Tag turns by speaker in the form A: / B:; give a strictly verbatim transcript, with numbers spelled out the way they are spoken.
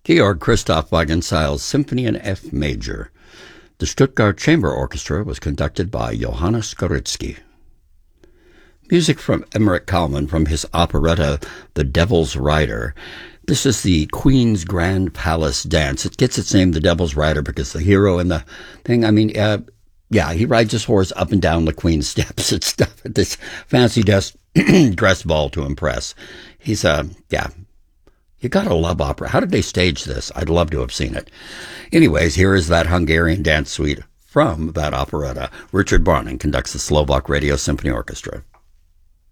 A: Georg Christoph Wagenseil's Symphony in F Major. The Stuttgart Chamber Orchestra was conducted by Johannes Goretzky. Music from Emmerich Kalman from his operetta The Devil's Rider. This is the Queen's Grand Palace Dance. It gets its name, The Devil's Rider, because the hero in the thing, I mean, uh, yeah, he rides his horse up and down the Queen's steps and stuff at this fancy dress, dress ball to impress. He's, uh, yeah, you gotta love opera. How did they stage this? I'd love to have seen it. Anyways, here is that Hungarian dance suite from that operetta. Richard Browning conducts the Slovak Radio Symphony Orchestra.